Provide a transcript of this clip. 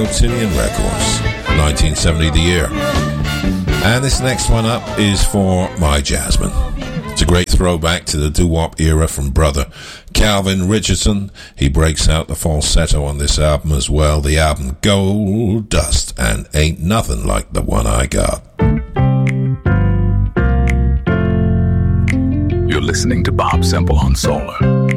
Cotillion Records, 1970 the year. And this next one up is for My Jasmine. It's a great throwback to the doo-wop era from brother Calvin Richardson. He breaks out the falsetto on this album as well. The album Gold Dust and Ain't Nothing Like the One I Got. You're listening to Bob Semple on Solar.